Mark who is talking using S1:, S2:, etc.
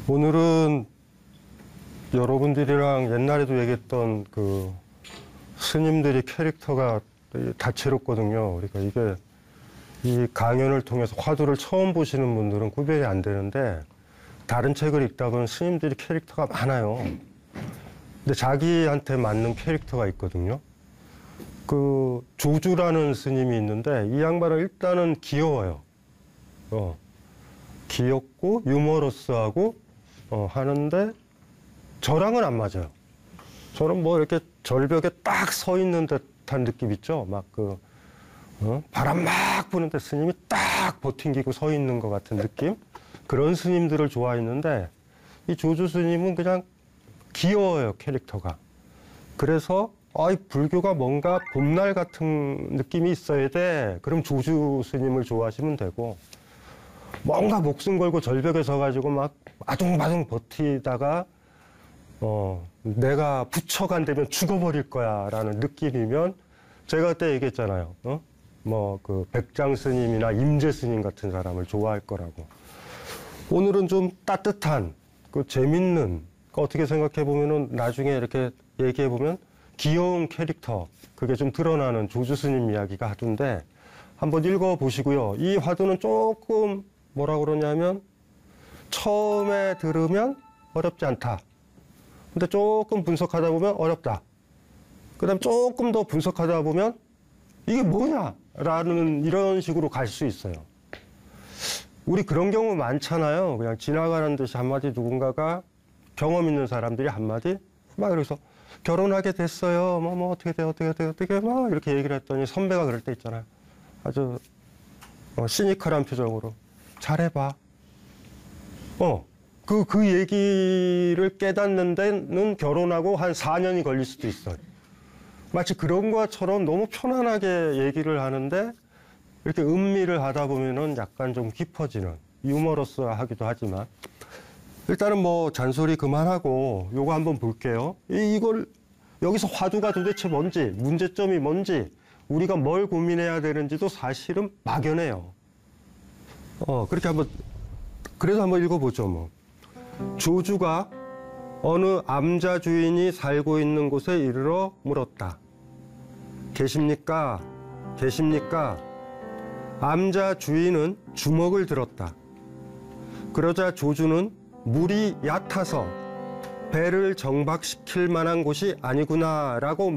S1: 오늘은 여러분들이랑 옛날에도 얘기했던 그 스님들이 캐릭터가 다채롭거든요. 그러니까 이게 이 강연을 통해서 화두를 처음 보시는 분들은 구별이 안 되는데 다른 책을 읽다 보면 스님들이 캐릭터가 많아요. 근데 자기한테 맞는 캐릭터가 있거든요. 그 조주라는 스님이 있는데 이 양반은 일단은 귀여워요. 귀엽고 유머러스하고 하는데 저랑은 안 맞아요. 저는 뭐 이렇게 절벽에 딱 서 있는 듯한 느낌 있죠. 막 바람 막 부는데 스님이 딱 버팅기고 서 있는 것 같은 느낌? 그런 스님들을 좋아했는데 이 조주 스님은 그냥 귀여워요, 캐릭터가. 그래서 이 불교가 뭔가 봄날 같은 느낌이 있어야 돼. 그럼 조주 스님을 좋아하시면 되고, 뭔가 목숨 걸고 절벽에 서가지고 막 아둥바둥 버티다가 내가 부처가 안 되면 죽어버릴 거야 라는 느낌이면, 제가 그때 얘기했잖아요. 뭐 그 백장 스님이나 임재 스님 같은 사람을 좋아할 거라고. 오늘은 좀 따뜻한, 그 재밌는, 어떻게 생각해 보면은 나중에 이렇게 얘기해 보면 귀여운 캐릭터, 그게 좀 드러나는 조주 스님 이야기가 하던데 한번 읽어 보시고요. 이 화두는 조금 뭐라 그러냐면 처음에 들으면 어렵지 않다. 근데 조금 분석하다 보면 어렵다. 그 다음에 조금 더 분석하다 보면 이게 뭐냐? 라는 이런 식으로 갈 수 있어요. 우리 그런 경우 많잖아요. 그냥 지나가는 듯이 한마디 누군가가 경험 있는 사람들이 한마디 막 이러면서 결혼하게 됐어요. 뭐 어떻게 막 이렇게 얘기를 했더니 선배가 그럴 때 있잖아요. 아주 시니컬한 표정으로 잘해봐. 그 얘기를 깨닫는 데는 결혼하고 한 4년이 걸릴 수도 있어요. 마치 그런 것처럼 너무 편안하게 얘기를 하는데 이렇게 음미를 하다 보면은 약간 좀 깊어지는, 유머러스하기도 하지만. 일단은 뭐 잔소리 그만하고 요거 한번 볼게요. 이걸 여기서 화두가 도대체 뭔지, 문제점이 뭔지, 우리가 뭘 고민해야 되는지도 사실은 막연해요. 그렇게 한번, 그래도 한번 읽어보죠, 뭐. 조주가 어느 암자 주인이 살고 있는 곳에 이르러 물었다. 계십니까? 계십니까? 암자 주인은 주먹을 들었다. 그러자 조주는 물이 얕아서 배를 정박시킬 만한 곳이 아니구나라고